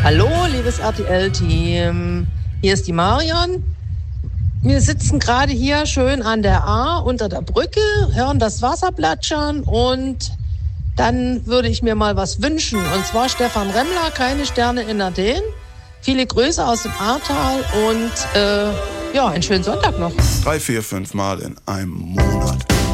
Hallo, liebes RTL-Team. Hier ist die Marion. Wir sitzen gerade hier schön an der A unter der Brücke, hören das Wasser plätschern und dann würde ich mir mal was wünschen. Und zwar Stefan Remmler, keine Sterne in Athen. Viele Grüße aus dem Ahrtal und einen schönen Sonntag noch. 3, 4, 5 Mal in einem Monat.